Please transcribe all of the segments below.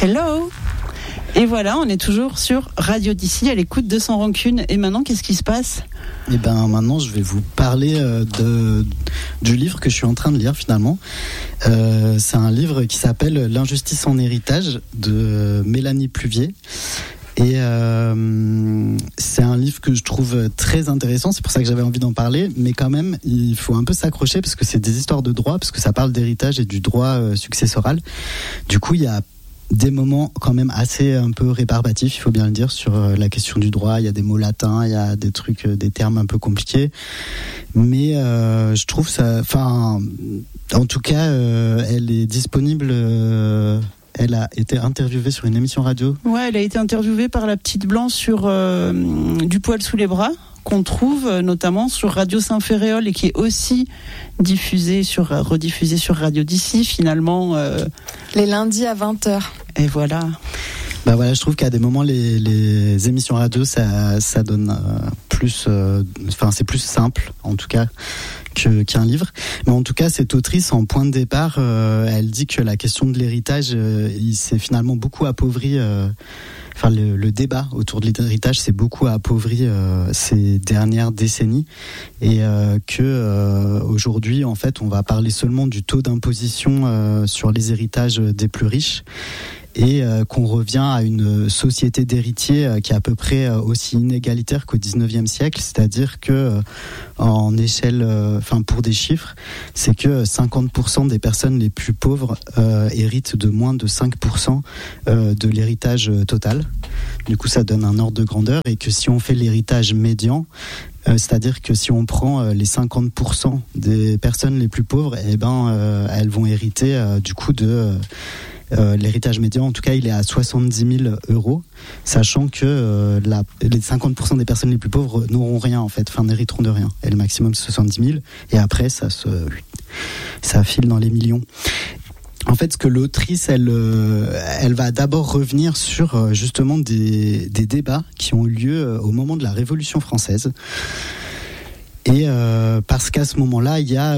Hello. Et voilà, on est toujours sur Radio D'ici, à l'écoute de Sans Rancune. Et maintenant, qu'est-ce qui se passe ? Eh ben, maintenant, je vais vous parler du livre que je suis en train de lire finalement. C'est un livre qui s'appelle L'injustice en héritage de Mélanie Pluvier. Et c'est un livre que je trouve très intéressant, c'est pour ça que j'avais envie d'en parler, mais quand même il faut un peu s'accrocher parce que c'est des histoires de droit, parce que ça parle d'héritage et du droit successoral. Du coup, il y a des moments quand même assez un peu rébarbatifs, il faut bien le dire, sur la question du droit. Il y a des mots latins, il y a des trucs, des termes un peu compliqués, mais je trouve ça, enfin, en tout cas, elle est disponible. Elle a été interviewée sur une émission radio. Ouais, elle a été interviewée par la petite Blanc sur Du poil sous les bras, qu'on trouve notamment sur Radio Saint-Ferréol et qui est aussi rediffusée sur Radio D'ici, finalement. Les lundis à 20h. Et voilà. Bah voilà, je trouve qu'à des moments les émissions radio ça donne plus, enfin c'est plus simple en tout cas qu'un livre. Mais en tout cas, cette autrice, en point de départ, elle dit que la question de l'héritage, il s'est finalement beaucoup appauvri. Enfin, le débat autour de l'héritage s'est beaucoup appauvri ces dernières décennies, et que aujourd'hui, en fait, on va parler seulement du taux d'imposition sur les héritages des plus riches. Et qu'on revient à une société d'héritiers qui est à peu près aussi inégalitaire qu'au 19e siècle, c'est-à-dire que en échelle, enfin pour des chiffres, c'est que 50% des personnes les plus pauvres héritent de moins de 5% de l'héritage total. Du coup, ça donne un ordre de grandeur, et que si on fait l'héritage médian, c'est-à-dire que si on prend les 50% des personnes les plus pauvres, eh ben elles vont hériter du coup de l'héritage médian, en tout cas, il est à 70 000 euros, sachant que les 50% des personnes les plus pauvres n'auront rien, en fait, enfin n'hériteront de rien. Et le maximum, c'est 70 000, et après, ça file dans les millions. En fait, ce que l'autrice, elle va d'abord revenir sur justement des débats qui ont eu lieu au moment de la Révolution française. Et parce qu'à ce moment-là, il y a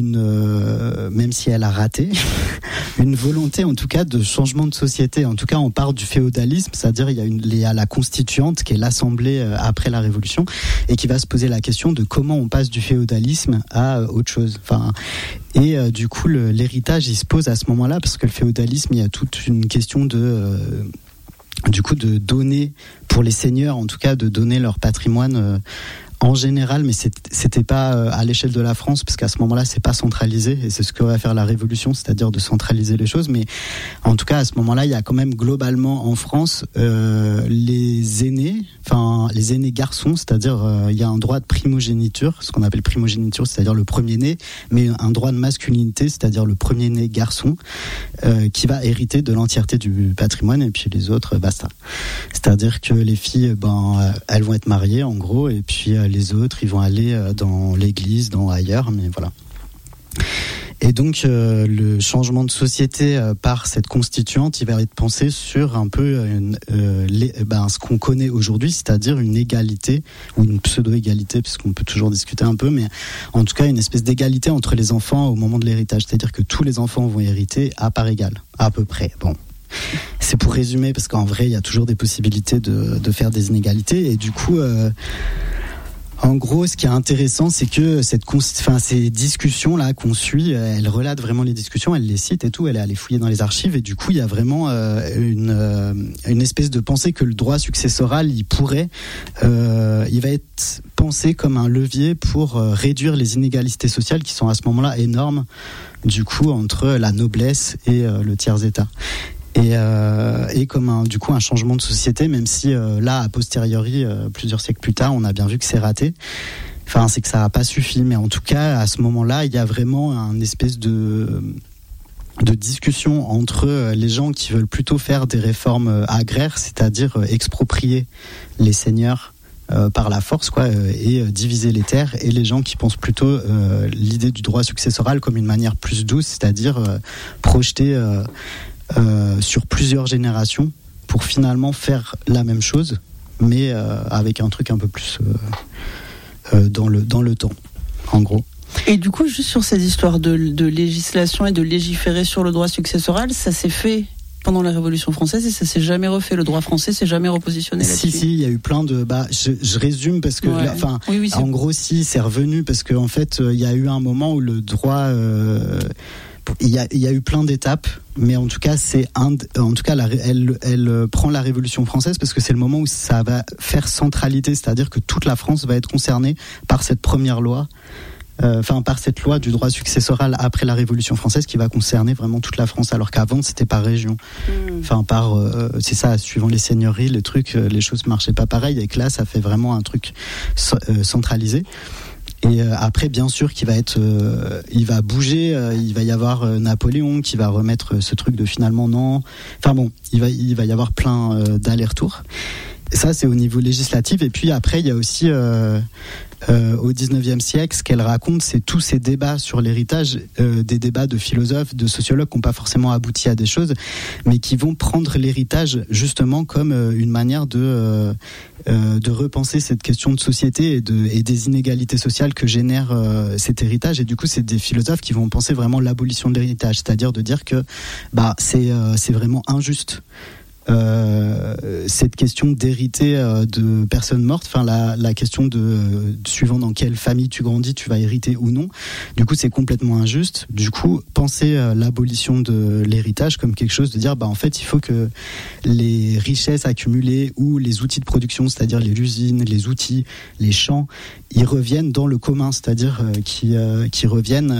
même si elle a raté, une volonté en tout cas de changement de société. En tout cas, on part du féodalisme, c'est-à-dire il y a la constituante qui est l'Assemblée après la Révolution, et qui va se poser la question de comment on passe du féodalisme à autre chose. Enfin, et du coup, l'héritage, il se pose à ce moment-là, parce que le féodalisme, il y a toute une question de donner, pour les seigneurs en tout cas, de donner leur patrimoine en général, mais c'était pas à l'échelle de la France, parce qu'à ce moment-là, c'est pas centralisé, et c'est ce que va faire la Révolution, c'est-à-dire de centraliser les choses. Mais en tout cas, à ce moment-là, il y a quand même globalement en France les aînés garçons, c'est-à-dire il y a un droit de primogéniture, ce qu'on appelle primogéniture, c'est-à-dire le premier-né, mais un droit de masculinité, c'est-à-dire le premier-né garçon, qui va hériter de l'entièreté du patrimoine, et puis les autres, basta. C'est-à-dire que les filles, elles vont être mariées en gros, et puis les autres, ils vont aller dans l'église, ailleurs, mais voilà. Et donc, le changement de société par cette constituante, il va être pensé sur un peu ce qu'on connaît aujourd'hui, c'est-à-dire une égalité, ou une pseudo-égalité, puisqu'on peut toujours discuter un peu, mais en tout cas, une espèce d'égalité entre les enfants au moment de l'héritage. C'est-à-dire que tous les enfants vont hériter à part égale, à peu près. Bon. C'est pour résumer, parce qu'en vrai, il y a toujours des possibilités de faire des inégalités, et du coup... En gros, ce qui est intéressant, c'est que ces discussions-là qu'on suit, elle relate vraiment les discussions, elle les cite et tout, elle est allée fouiller dans les archives, et du coup, il y a vraiment une espèce de pensée que le droit successoral, il va être pensé comme un levier pour réduire les inégalités sociales qui sont à ce moment-là énormes, du coup, entre la noblesse et le tiers-état. Et comme un changement de société, même si là, a posteriori, plusieurs siècles plus tard, on a bien vu que c'est raté. Enfin, c'est que ça n'a pas suffi, mais en tout cas, à ce moment-là, il y a vraiment un espèce de discussion entre les gens qui veulent plutôt faire des réformes agraires, c'est-à-dire exproprier les seigneurs par la force, et diviser les terres, et les gens qui pensent plutôt l'idée du droit successoral comme une manière plus douce, c'est-à-dire projeter sur plusieurs générations pour finalement faire la même chose, mais avec un truc un peu plus dans le temps, en gros. Et du coup, juste sur ces histoires de législation et de légiférer sur le droit successoral, ça s'est fait pendant la Révolution française et ça s'est jamais refait. Le droit français s'est jamais repositionné là-dessus. Si, il y a eu plein de. Je résume parce que, en gros, si c'est revenu parce que en fait, il y a eu un moment où le droit. Il y a eu plein d'étapes, mais en tout cas, elle prend la Révolution française parce que c'est le moment où ça va faire centralité, c'est-à-dire que toute la France va être concernée par cette première loi. Par cette loi du droit successoral après la Révolution française qui va concerner vraiment toute la France, alors qu'avant c'était par région. C'est ça, suivant les seigneuries, les trucs, les choses marchaient pas pareil, et que là ça fait vraiment un truc centralisé. Et après, bien sûr, qu'il va être, il va bouger. Il va y avoir Napoléon qui va remettre ce truc de finalement non. Il va y avoir plein d'allers-retours. Ça, c'est au niveau législatif. Et puis après, il y a aussi au 19e siècle, ce qu'elle raconte, c'est tous ces débats sur l'héritage, des débats de philosophes, de sociologues qui n'ont pas forcément abouti à des choses, mais qui vont prendre l'héritage justement comme une manière de repenser cette question de société et des inégalités sociales que génère cet héritage. Et du coup, c'est des philosophes qui vont penser vraiment l'abolition de l'héritage, c'est-à-dire de dire que c'est vraiment injuste. Cette question d'hériter de personnes mortes, la question de suivant dans quelle famille tu grandis, tu vas hériter ou non. Du coup, c'est complètement injuste. Du coup, penser l'abolition de l'héritage comme quelque chose de dire, en fait, il faut que les richesses accumulées ou les outils de production, c'est-à-dire les usines, les outils, les champs, ils reviennent dans le commun, c'est-à-dire qui reviennent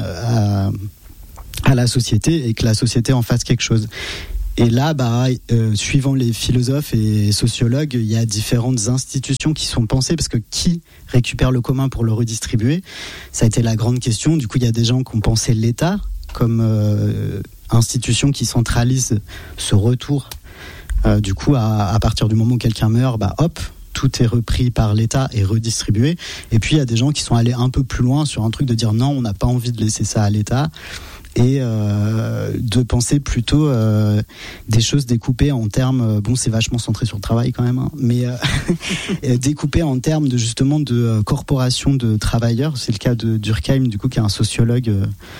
à la société et que la société en fasse quelque chose. Et là, suivant les philosophes et sociologues, il y a différentes institutions qui sont pensées, parce que qui récupère le commun pour le redistribuer ? Ça a été la grande question. Du coup, il y a des gens qui ont pensé l'État comme institution qui centralise ce retour. Du coup, à partir du moment où quelqu'un meurt, tout est repris par l'État et redistribué. Et puis, il y a des gens qui sont allés un peu plus loin sur un truc de dire non, on n'a pas envie de laisser ça à l'État. Et de penser plutôt des choses découpées en termes, c'est vachement centré sur le travail quand même, mais découpées en termes de justement de corporation de travailleurs. C'est le cas de Durkheim, du coup, qui est un sociologue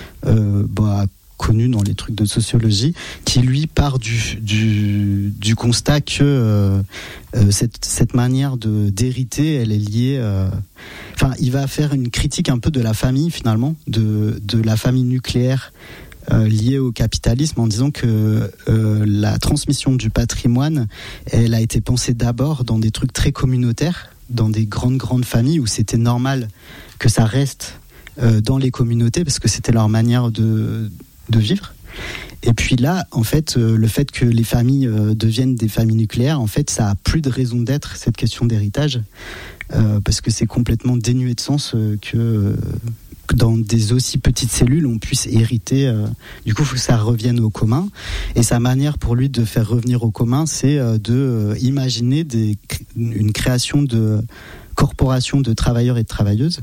connu dans les trucs de sociologie, qui lui part du constat que cette manière d'hériter, elle est liée. Il va faire une critique un peu de la famille finalement, de la famille nucléaire liée au capitalisme, en disant que la transmission du patrimoine, elle a été pensée d'abord dans des trucs très communautaires, dans des grandes familles où c'était normal que ça reste dans les communautés parce que c'était leur manière de vivre. Et puis là, en fait, le fait que les familles deviennent des familles nucléaires, en fait, ça a plus de raison d'être, cette question d'héritage, parce que c'est complètement dénué de sens que dans des aussi petites cellules, on puisse hériter. Du coup, il faut que ça revienne au commun. Et sa manière pour lui de faire revenir au commun, c'est de imaginer une création de corporations de travailleurs et de travailleuses,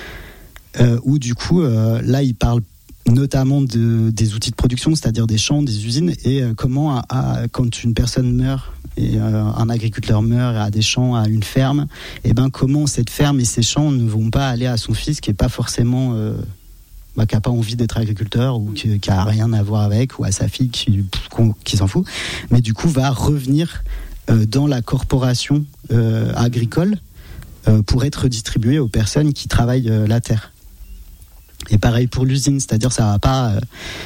où du coup, là, il parle notamment des outils de production, c'est-à-dire des champs, des usines, et comment quand une personne meurt et un agriculteur meurt et a des champs, a une ferme, et comment cette ferme et ces champs ne vont pas aller à son fils qui est pas forcément qui a pas envie d'être agriculteur ou qui a rien à voir avec, ou à sa fille qui s'en fout, mais du coup va revenir dans la corporation agricole pour être redistribué aux personnes qui travaillent la terre. Et pareil pour l'usine, c'est-à-dire c'est pas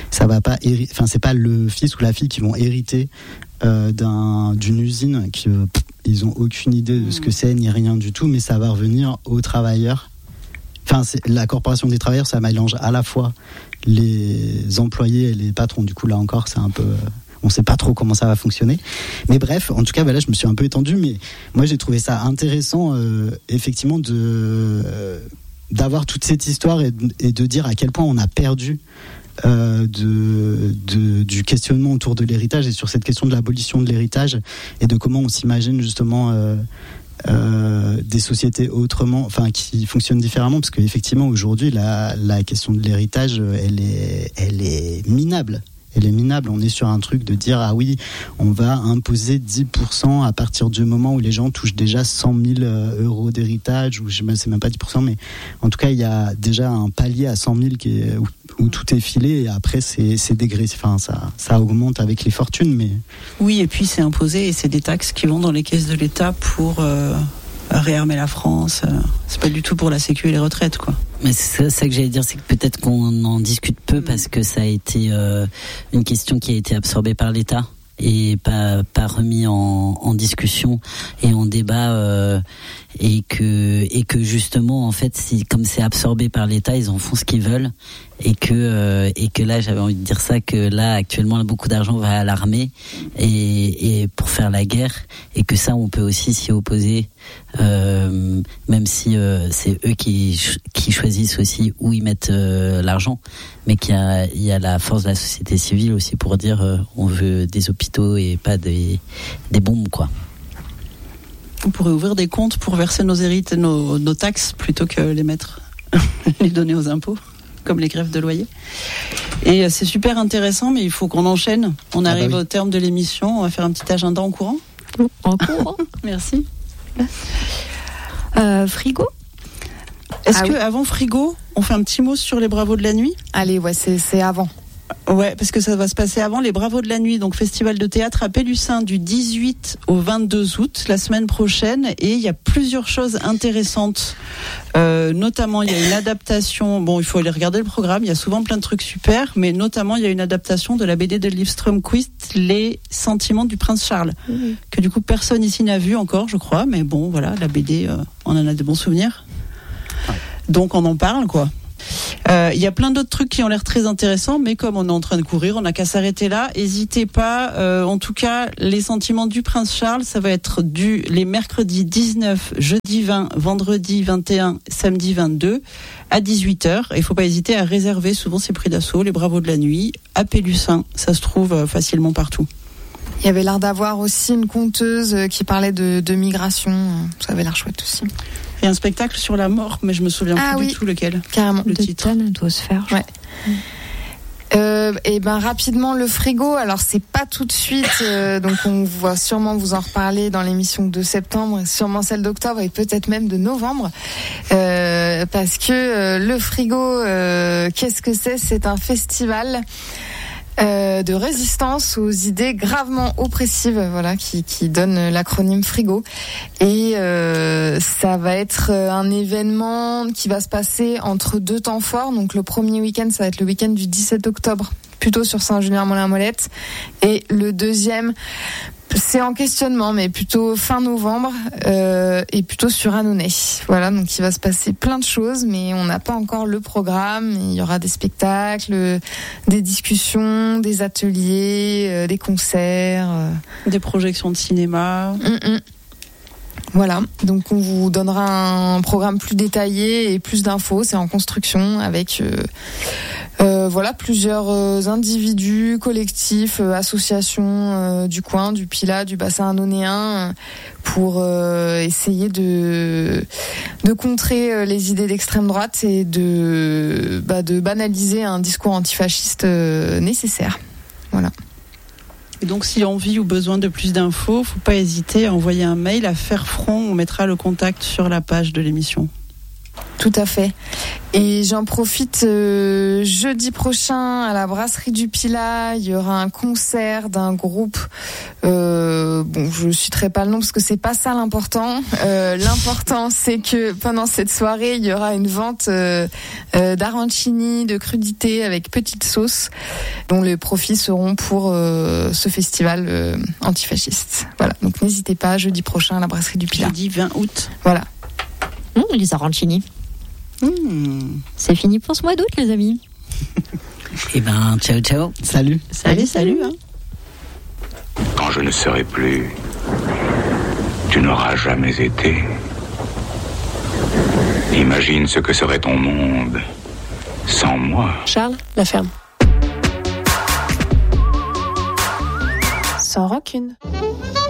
le fils ou la fille qui vont hériter d'une usine qui ils ont aucune idée de ce que c'est ni rien du tout, mais ça va revenir aux travailleurs. La corporation des travailleurs, ça mélange à la fois les employés et les patrons. Du coup là encore, c'est un peu on sait pas trop comment ça va fonctionner. Mais bref, en tout cas, là je me suis un peu étendu, mais moi j'ai trouvé ça intéressant effectivement d'avoir toute cette histoire et de dire à quel point on a perdu du questionnement autour de l'héritage et sur cette question de l'abolition de l'héritage et de comment on s'imagine justement des sociétés autrement, qui fonctionnent différemment, parce qu'effectivement aujourd'hui la question de l'héritage elle est minable elle est minable. On est sur un truc de dire ah oui, on va imposer 10% à partir du moment où les gens touchent déjà 100 000 euros d'héritage, ou je ne sais même pas 10%, mais en tout cas il y a déjà un palier à 100 000 où tout est filé, et après c'est dégressif. Enfin, ça augmente avec les fortunes, mais oui, et puis c'est imposé et c'est des taxes qui vont dans les caisses de l'État pour réarmer la France. C'est pas du tout pour la sécu et les retraites, quoi. Mais c'est ça que j'allais dire, c'est que peut-être qu'on en discute peu parce que ça a été une question qui a été absorbée par l'État et pas remis en discussion et en débat, et que justement en fait comme c'est absorbé par l'État, ils en font ce qu'ils veulent, et que là j'avais envie de dire ça, que là actuellement beaucoup d'argent va à l'armée et pour faire la guerre, et que ça on peut aussi s'y opposer, même si c'est eux qui choisissent aussi où ils mettent l'argent, mais qu'il y a la force de la société civile aussi pour dire on veut des hôpitaux et pas des bombes, quoi. On pourrait ouvrir des comptes pour verser nos taxes plutôt que les donner aux impôts, comme les grèves de loyer. Et c'est super intéressant, mais il faut qu'on enchaîne. On arrive au terme de l'émission. On va faire un petit agenda en courant. En courant. Merci. Frigo. Est-ce que avant frigo, on fait un petit mot sur les Bravos de la nuit ? Allez, ouais, c'est avant. Ouais, parce que ça va se passer avant les Bravos de la nuit, donc festival de théâtre à Pélussin du 18 au 22 août, la semaine prochaine, et il y a plusieurs choses intéressantes. Notamment, il y a une adaptation, bon, il faut aller regarder le programme, il y a souvent plein de trucs super, mais notamment, il y a une adaptation de la BD de Liv Strömquist, Les Sentiments du Prince Charles, que du coup, personne ici n'a vu encore, je crois, mais bon, voilà, la BD, on en a de bons souvenirs. Donc, on en parle, quoi. Il y a plein d'autres trucs qui ont l'air très intéressants, mais comme on est en train de courir, on n'a qu'à s'arrêter là. N'hésitez pas, en tout cas, les Sentiments du Prince Charles, ça va être les mercredis 19, jeudi 20, vendredi 21, samedi 22 à 18h. Il ne faut pas hésiter à réserver, souvent c'est pris d'assaut, les Bravos de la nuit à Pélussin, ça se trouve facilement partout. Il y avait l'air d'avoir aussi une conteuse qui parlait de migration, ça avait l'air chouette aussi. Il y a un spectacle sur la mort, mais je me souviens plus du tout lequel. Carrément. Le titre. Atmosphère. Ouais. Et ben rapidement le frigo. Alors c'est pas tout de suite, donc on va sûrement vous en reparler dans l'émission de septembre, sûrement celle d'octobre et peut-être même de novembre, parce que le frigo, qu'est-ce que c'est ? C'est un festival de résistance aux idées gravement oppressives, voilà, qui donne l'acronyme Frigo. Et ça va être un événement qui va se passer entre deux temps forts. Donc le premier week-end, ça va être le week-end du 17 octobre, plutôt sur Saint-Julien-Molin-Molette. Et le deuxième, c'est en questionnement, mais plutôt fin novembre, et plutôt sur Annonay. Voilà, donc il va se passer plein de choses, mais on n'a pas encore le programme. Il y aura des spectacles, des discussions, des ateliers, des concerts, des projections de cinéma. Voilà, donc on vous donnera un programme plus détaillé et plus d'infos. C'est en construction avec voilà, plusieurs individus, collectifs, associations du coin, du Pilat, du bassin annonéen, pour essayer de contrer les idées d'extrême droite et de banaliser un discours antifasciste nécessaire. Voilà. Et donc, si envie ou besoin de plus d'infos, faut pas hésiter à envoyer un mail à Faire Front. On mettra le contact sur la page de l'émission. Tout à fait. Et j'en profite, jeudi prochain à la brasserie du Pilat, il y aura un concert d'un groupe. Bon, je citerai pas le nom parce que c'est pas ça l'important. L'important, c'est que pendant cette soirée, il y aura une vente d'arancini, de crudités avec petite sauce, dont les profits seront pour ce festival antifasciste. Voilà. Donc n'hésitez pas, jeudi prochain à la brasserie du Pilat. Jeudi 20 août. Voilà. Les arancini. C'est fini pour ce mois d'août, les amis. Eh ben, ciao, ciao. Salut. Salut. Hein. Quand je ne serai plus, tu n'auras jamais été. Imagine ce que serait ton monde sans moi. Charles, la ferme. Sans rancune.